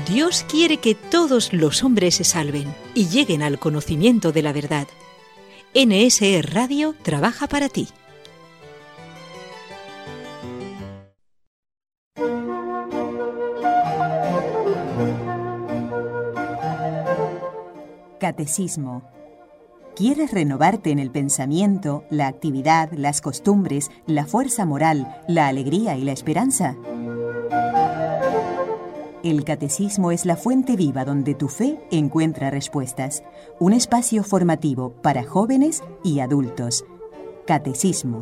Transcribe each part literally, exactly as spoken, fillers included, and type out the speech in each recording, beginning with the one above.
Dios quiere que todos los hombres se salven y lleguen al conocimiento de la verdad. N S E Radio trabaja para ti. Catecismo. ¿Quieres renovarte en el pensamiento, la actividad, las costumbres, la fuerza moral, la alegría y la esperanza? El Catecismo es la fuente viva donde tu fe encuentra respuestas. Un espacio formativo para jóvenes y adultos. Catecismo.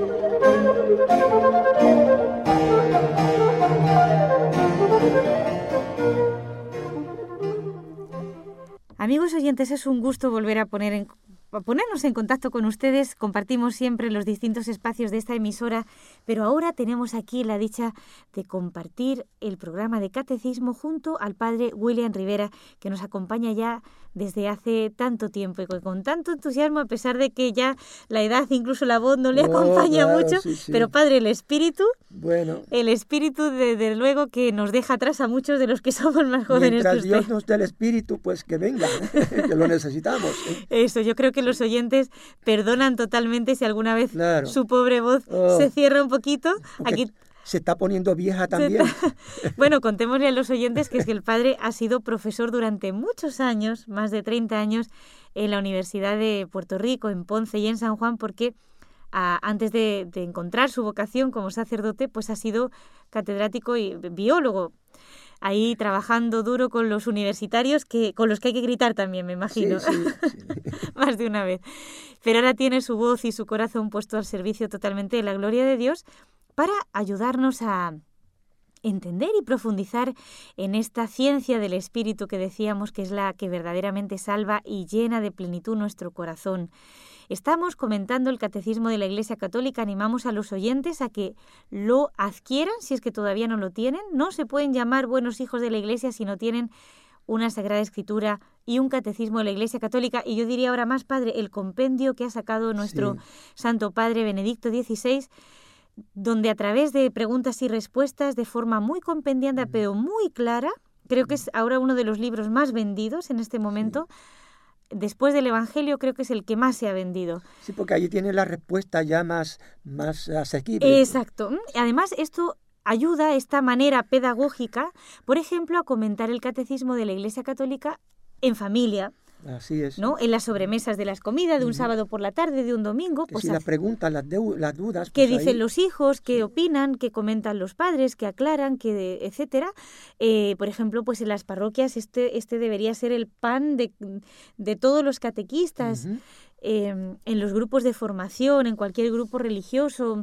Amigos oyentes, es un gusto volver a poner en, a ponernos en contacto con ustedes. Compartimos siempre los distintos espacios de esta emisora, pero ahora tenemos aquí la dicha de compartir el programa de Catecismo junto al padre William Rivera, que nos acompaña ya desde hace tanto tiempo y con tanto entusiasmo, a pesar de que ya la edad, incluso la voz, no le oh, acompaña claro, mucho. Sí, sí. Pero padre, el espíritu, bueno, el espíritu desde luego que nos deja atrás a muchos de los que somos más jóvenes mientras que usted. Dios nos dé el espíritu, pues que venga, que lo necesitamos. ¿eh? Eso, yo creo que los oyentes perdonan totalmente si alguna vez Claro. su pobre voz Oh. se cierra un poquito. Porque Aquí se está poniendo vieja también. Bueno, contémosle a los oyentes que es que el padre ha sido profesor durante muchos años, más de treinta años, en la Universidad de Puerto Rico, en Ponce y en San Juan, porque a, antes de, de encontrar su vocación como sacerdote, pues ha sido catedrático y biólogo. Ahí trabajando duro con los universitarios, que con los que hay que gritar también, me imagino, Sí, sí, sí. más de una vez. Pero ahora tiene su voz y su corazón puesto al servicio totalmente de la gloria de Dios para ayudarnos a entender y profundizar en esta ciencia del espíritu que decíamos que es la que verdaderamente salva y llena de plenitud nuestro corazón. Estamos comentando el Catecismo de la Iglesia Católica, animamos a los oyentes a que lo adquieran si es que todavía no lo tienen. No se pueden llamar buenos hijos de la Iglesia si no tienen una Sagrada Escritura y un Catecismo de la Iglesia Católica. Y yo diría ahora más, padre, el compendio que ha sacado nuestro Sí. Santo Padre Benedicto dieciséis, donde a través de preguntas y respuestas, de forma muy compendiada, mm. pero muy clara, creo que es ahora uno de los libros más vendidos en este momento. Sí. Después del Evangelio, creo que es el que más se ha vendido. Sí, porque allí tiene la respuesta ya más, más asequible. Exacto. Además, esto ayuda, esta manera pedagógica, por ejemplo, a comentar el Catecismo de la Iglesia Católica en familia. Así es. ¿No? En las sobremesas de las comidas, de un uh-huh. sábado por la tarde, de un domingo. Que Pues si las preguntas, las, de, las dudas... ¿Qué pues dicen ahí... los hijos? ¿Qué sí. opinan? ¿Qué comentan los padres? ¿Qué aclaran? ¿Qué etcétera? Eh, por ejemplo, pues en las parroquias este, este debería ser el pan de, de todos los catequistas. Uh-huh. Eh, en los grupos de formación, en cualquier grupo religioso...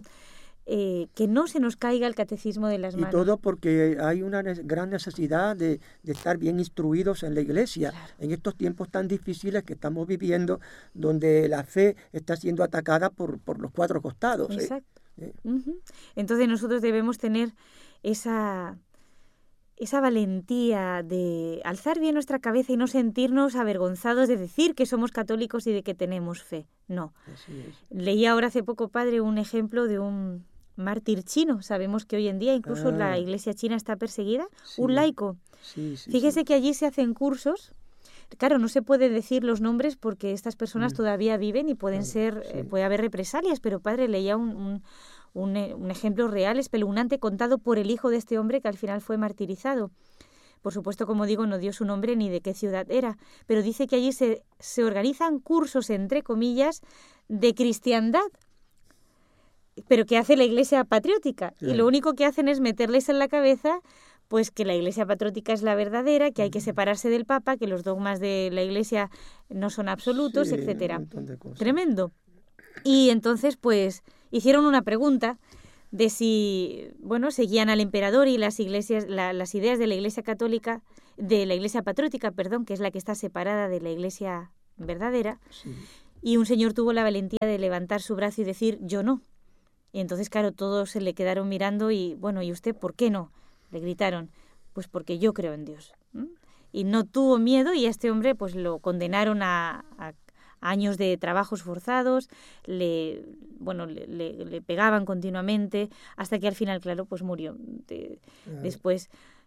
Eh, que no se nos caiga el catecismo de las manos. Y todo porque hay una ne- gran necesidad de, de estar bien instruidos en la Iglesia, claro. En estos tiempos tan difíciles que estamos viviendo, donde la fe está siendo atacada por, por los cuatro costados. Exacto. ¿eh? Uh-huh. Entonces nosotros debemos tener esa, esa valentía de alzar bien nuestra cabeza y no sentirnos avergonzados de decir que somos católicos y de que tenemos fe. No. Así es. Leí ahora hace poco, padre, un ejemplo de un mártir chino. Sabemos que hoy en día incluso ah, la iglesia china está perseguida. Sí, un laico. Sí, sí, Fíjese sí. que allí se hacen cursos. Claro, no se puede decir los nombres porque estas personas mm. todavía viven y pueden claro, ser, sí. eh, puede haber represalias, pero padre, leía un, un, un, un ejemplo real, espeluznante, contado por el hijo de este hombre que al final fue martirizado. Por supuesto, como digo, no dio su nombre ni de qué ciudad era, pero dice que allí se, se organizan cursos, entre comillas, de cristiandad, pero que hace la Iglesia patriótica. Sí. Y lo único que hacen es meterles en la cabeza pues que la Iglesia patriótica es la verdadera, que hay que separarse del Papa, que los dogmas de la Iglesia no son absolutos, sí, etcétera. Tremendo. Y entonces, pues, hicieron una pregunta de si, bueno, seguían al emperador y las iglesias, la, las ideas de la Iglesia católica, de la Iglesia patriótica, perdón, que es la que está separada de la Iglesia verdadera. Sí. Y un señor tuvo la valentía de levantar su brazo y decir, yo no. Y entonces, claro, todos se le quedaron mirando y, bueno, ¿y usted por qué no? Le gritaron, pues porque yo creo en Dios. ¿Mm? Y no tuvo miedo y a este hombre pues lo condenaron a, a años de trabajos forzados, le, bueno, le, le, le pegaban continuamente, hasta que al final, claro, pues murió. De, claro. Después,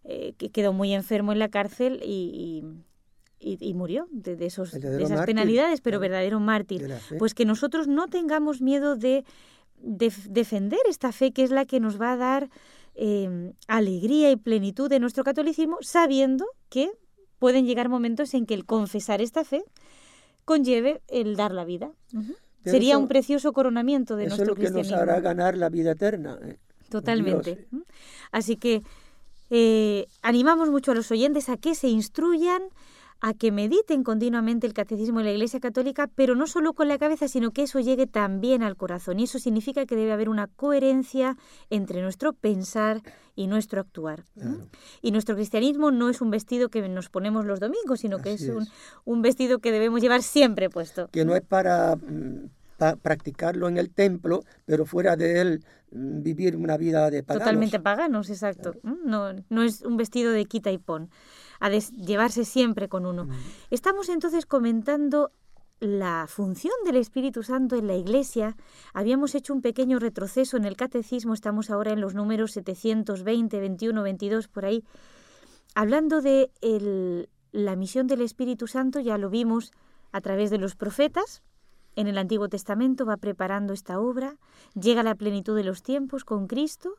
eh, que quedó muy enfermo en la cárcel y, y, y, y murió de, de, esos, de esas mártir, penalidades, pero verdadero mártir. Pues que nosotros no tengamos miedo de, de defender esta fe, que es la que nos va a dar eh, alegría y plenitud de nuestro catolicismo, sabiendo que pueden llegar momentos en que el confesar esta fe conlleve el dar la vida. Uh-huh. Sería eso, un precioso coronamiento de nuestro cristianismo. Eso es lo que nos hará ganar la vida eterna. ¿eh? Totalmente. Dios. Así que eh, animamos mucho a los oyentes a que se instruyan, a que mediten continuamente el catecismo de la Iglesia Católica, pero no solo con la cabeza, sino que eso llegue también al corazón. Y eso significa que debe haber una coherencia entre nuestro pensar y nuestro actuar. Claro. Y nuestro cristianismo no es un vestido que nos ponemos los domingos, sino que es, es. Un, un vestido que debemos llevar siempre puesto. Que no es para, para practicarlo en el templo, pero fuera de él vivir una vida de paganos. Totalmente paganos, exacto. Claro. No, no es un vestido de quita y pon. A de llevarse siempre con uno. Mm. Estamos entonces comentando la función del Espíritu Santo en la Iglesia. Habíamos hecho un pequeño retroceso en el Catecismo, estamos ahora en los números setecientos veinte, veintiuno, veintidós, por ahí, hablando de el, la misión del Espíritu Santo. Ya lo vimos a través de los profetas. En el Antiguo Testamento va preparando esta obra, llega a la plenitud de los tiempos con Cristo.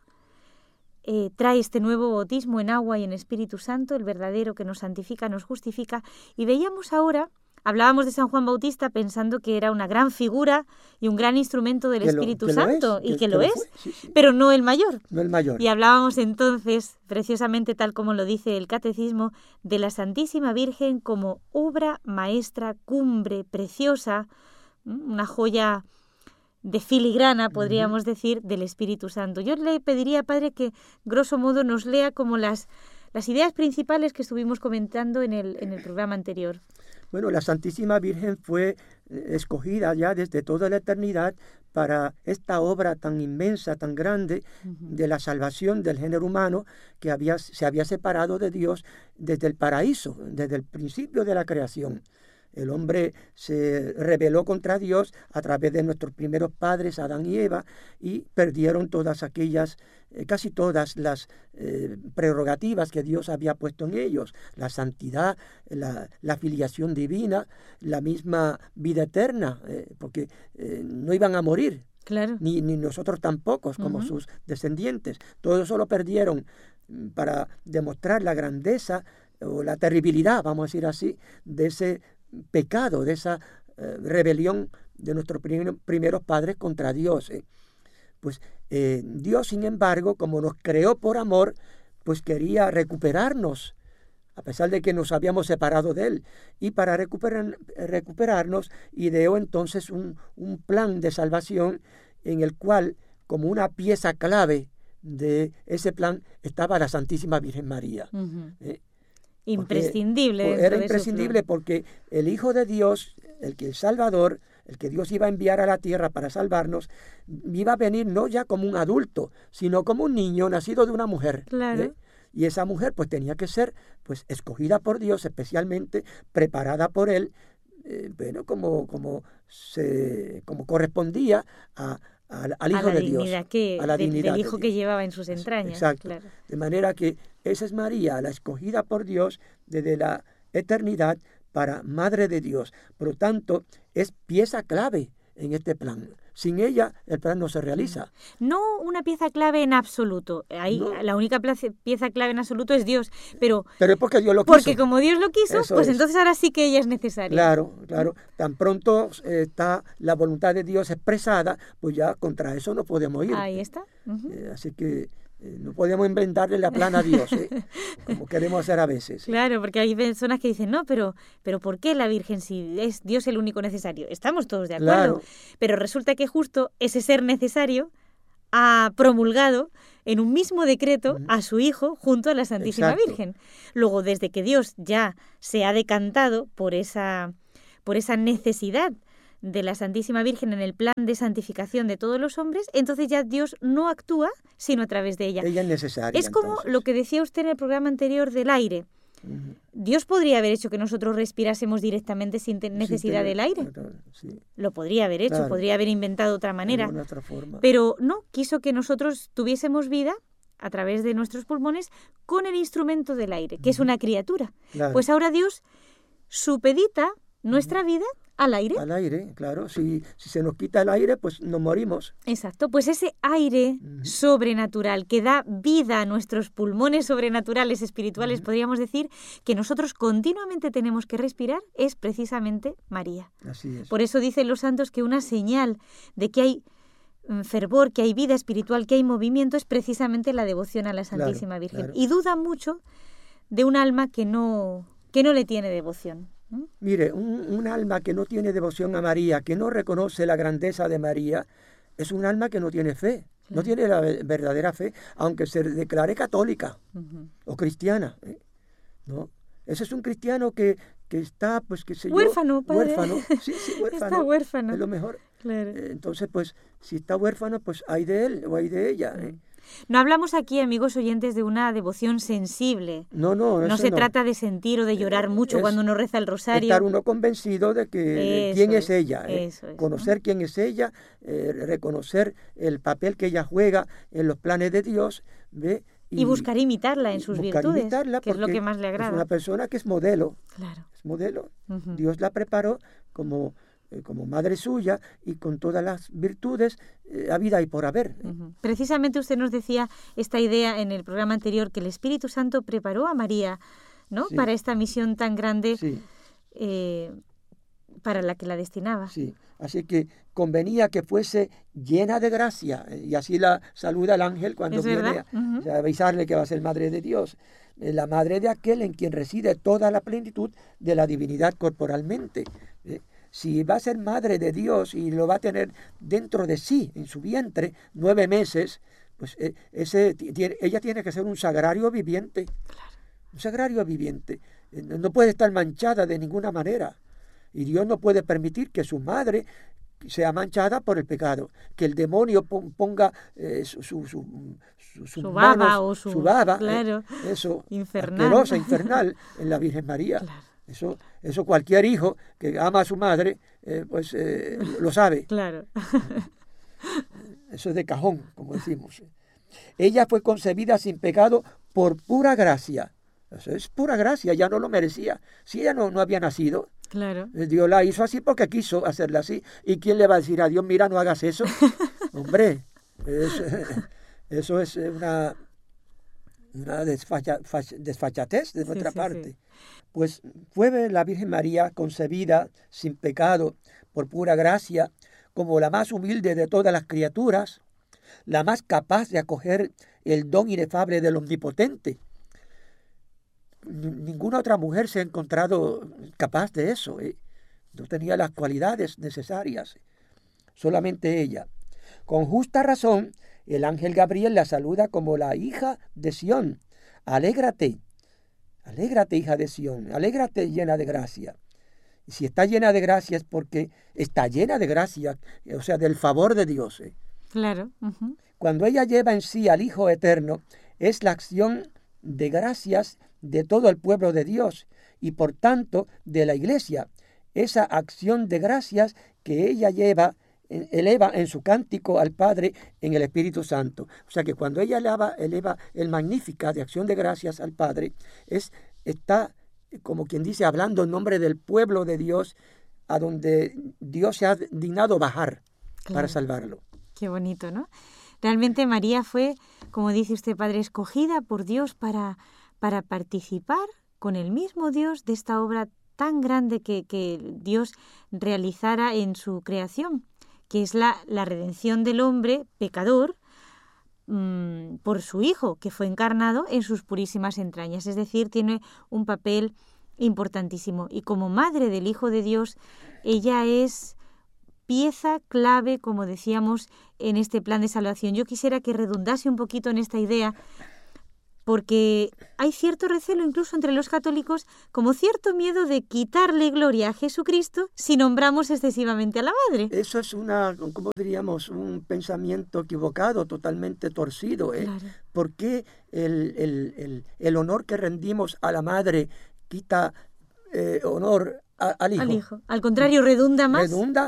Eh, trae este nuevo bautismo en agua y en Espíritu Santo, el verdadero que nos santifica, nos justifica. Y veíamos ahora, hablábamos de San Juan Bautista pensando que era una gran figura y un gran instrumento del que Espíritu lo, Santo, es, y que, que lo, lo es, sí, sí. Pero no el mayor. No el mayor. Y hablábamos entonces, preciosamente tal como lo dice el Catecismo, de la Santísima Virgen como obra maestra, cumbre, preciosa, una joya de filigrana, podríamos uh-huh. decir, del Espíritu Santo. Yo le pediría, Padre, que grosso modo nos lea como las, las ideas principales que estuvimos comentando en el, en el programa anterior. Bueno, la Santísima Virgen fue escogida ya desde toda la eternidad para esta obra tan inmensa, tan grande, uh-huh. de la salvación del género humano, que había, se había separado de Dios desde el paraíso, desde el principio de la creación. El hombre se rebeló contra Dios a través de nuestros primeros padres, Adán y Eva, y perdieron todas aquellas, eh, casi todas las eh, prerrogativas que Dios había puesto en ellos. La santidad, la, la filiación divina, la misma vida eterna, eh, porque eh, no iban a morir. Claro. Ni, ni nosotros tampoco, como uh-huh. sus descendientes. Todo eso lo perdieron para demostrar la grandeza o la terribilidad, vamos a decir así, de ese pecado, de esa eh, rebelión de nuestros prim- primeros padres contra Dios. Eh. Pues eh, Dios, sin embargo, como nos creó por amor, pues quería recuperarnos, a pesar de que nos habíamos separado de Él. Y para recuperar, recuperarnos, ideó entonces un, un plan de salvación en el cual, como una pieza clave de ese plan, estaba la Santísima Virgen María. Uh-huh. Eh. Imprescindible. Porque, era imprescindible porque el Hijo de Dios, el que es Salvador, el que Dios iba a enviar a la tierra para salvarnos, iba a venir no ya como un adulto, sino como un niño nacido de una mujer. Claro. ¿eh? Y esa mujer pues tenía que ser pues escogida por Dios, especialmente preparada por Él, eh, bueno, como, como, se, como correspondía a Al, al Hijo a la de dignidad Dios, que, a la de, dignidad del Hijo de que llevaba en sus entrañas. Exacto. Claro. De manera que esa es María, la escogida por Dios desde la eternidad para Madre de Dios. Por lo tanto, es pieza clave en este plan. Sin ella, el plan no se realiza. No una pieza clave en absoluto. Ahí no. La única pieza clave en absoluto es Dios. Pero, pero es porque Dios lo quiso. Porque como Dios lo quiso, Eso pues es. Entonces ahora sí que ella es necesaria. Claro, claro. Tan pronto eh, está la voluntad de Dios expresada, pues ya contra eso no podemos ir. Ahí está. Uh-huh. Eh, así que eh, no podemos inventarle la plana a Dios, ¿eh? como queremos hacer a veces. Claro, porque hay personas que dicen, no, pero, pero ¿por qué la Virgen si es Dios el único necesario? Estamos todos de acuerdo. Claro. Pero resulta que justo ese ser necesario ha promulgado en un mismo decreto uh-huh. a su Hijo junto a la Santísima Exacto. Virgen. Luego, desde que Dios ya se ha decantado por esa, por esa necesidad de la Santísima Virgen en el plan de santificación de todos los hombres, entonces ya Dios no actúa sino a través de ella. Ella es necesaria. Es como entonces. Lo que decía usted en el programa anterior del aire. Uh-huh. Dios podría haber hecho que nosotros respirásemos directamente sin te- necesidad sí, del aire. Sí. Lo podría haber hecho, Claro. podría haber inventado otra manera. De otra forma. Pero no, quiso que nosotros tuviésemos vida a través de nuestros pulmones con el instrumento del aire, que es una criatura. Claro. Pues ahora Dios supedita nuestra vida al aire. Al aire, claro. Si, si se nos quita el aire, pues nos morimos. Exacto, pues ese aire uh-huh. sobrenatural que da vida a nuestros pulmones sobrenaturales, espirituales, uh-huh. podríamos decir, que nosotros continuamente tenemos que respirar, es precisamente María. Así es. Por eso dicen los santos que una señal de que hay fervor, que hay vida espiritual, que hay movimiento, es precisamente la devoción a la Santísima claro, Virgen. Claro. Y duda mucho de un alma que no, que no le tiene devoción. ¿Mm? Mire, un, un alma que no tiene devoción a María, que no reconoce la grandeza de María, es un alma que no tiene fe, claro. no tiene la verdadera fe, aunque se declare católica uh-huh. o cristiana. ¿eh? ¿No? Ese es un cristiano que, que está, pues, que se huérfano, yo, padre. Huérfano, sí, sí, huérfano. Está huérfano. Es lo mejor. Claro. Eh, entonces, pues, si está huérfano, pues hay de él o hay de ella. ¿eh? No hablamos aquí, amigos oyentes, de una devoción sensible. No, no, No se no. trata de sentir o de llorar mucho es cuando uno reza el rosario. Estar uno convencido de que eso quién es, es ella, ¿eh? eso es, conocer ¿no? quién es ella, eh, reconocer el papel que ella juega en los planes de Dios, ¿ve? Y, y buscar imitarla en sus buscar virtudes, imitarla que es lo que más le agrada. Es una persona que es modelo. Claro. Es modelo. Uh-huh. Dios la preparó como como madre suya y con todas las virtudes eh, a vida y por haber. Uh-huh. Precisamente usted nos decía esta idea en el programa anterior, que el Espíritu Santo preparó a María, ¿no? Sí. Para esta misión tan grande sí. eh, para la que la destinaba. Sí, así que convenía que fuese llena de gracia, y así la saluda el ángel cuando ¿Es viene a, uh-huh. a avisarle que va a ser madre de Dios, la madre de aquel en quien reside toda la plenitud de la divinidad corporalmente. ¿eh? Si va a ser madre de Dios y lo va a tener dentro de sí, en su vientre, nueve meses, pues eh, ese, tiene, ella tiene que ser un sagrario viviente. Claro. Un sagrario viviente. Eh, no puede estar manchada de ninguna manera. Y Dios no puede permitir que su madre sea manchada por el pecado. Que el demonio ponga eh, su, su, su, su, su baba manos, o su, su baba, claro, eh, eso, infernal. asquerosa, infernal, en la Virgen María. Claro. Eso, eso cualquier hijo que ama a su madre, eh, pues eh, lo sabe. Claro. Eso es de cajón, como decimos. Ella fue concebida sin pecado por pura gracia. Eso es pura gracia, ya no lo merecía. Si ella no, no había nacido, claro. Dios la hizo así porque quiso hacerla así. ¿Y quién le va a decir a Dios, mira, no hagas eso? Hombre, eso, eso es una, una desfacha, desfachatez de nuestra sí, sí, parte. Sí. Pues fue la Virgen María concebida sin pecado por pura gracia, como la más humilde de todas las criaturas, la más capaz de acoger el don inefable del Omnipotente. Ninguna otra mujer se ha encontrado capaz de eso. ¿eh? No tenía las cualidades necesarias. Solamente ella. Con justa razón, el ángel Gabriel la saluda como la hija de Sión. Alégrate, alégrate, hija de Sión, alégrate llena de gracia. Y si está llena de gracia es porque está llena de gracia, o sea, del favor de Dios. ¿eh? Claro. Uh-huh. Cuando ella lleva en sí al Hijo Eterno, es la acción de gracias de todo el pueblo de Dios y por tanto de la Iglesia. Esa acción de gracias que ella lleva, eleva en su cántico al Padre en el Espíritu Santo. O sea que cuando ella eleva, eleva el Magníficat de acción de gracias al Padre, es, está, como quien dice, hablando en nombre del pueblo de Dios, a donde Dios se ha dignado bajar claro. para salvarlo. Qué bonito, ¿no? Realmente María fue, como dice usted, Padre, escogida por Dios para, para participar con el mismo Dios de esta obra tan grande que, que Dios realizara en su creación, que es la, la redención del hombre pecador mmm, por su Hijo, que fue encarnado en sus purísimas entrañas. Es decir, tiene un papel importantísimo. Y como madre del Hijo de Dios, ella es pieza clave, como decíamos, en este plan de salvación. Yo quisiera que redundase un poquito en esta idea, porque hay cierto recelo incluso entre los católicos, como cierto miedo de quitarle gloria a Jesucristo si nombramos excesivamente a la Madre. Eso es una, ¿cómo diríamos? Un pensamiento equivocado, totalmente torcido. ¿eh? Claro. ¿Por qué el, el, el, el honor que rendimos a la Madre quita eh, honor a, al Hijo? Al Hijo. Al contrario, redunda más. Redunda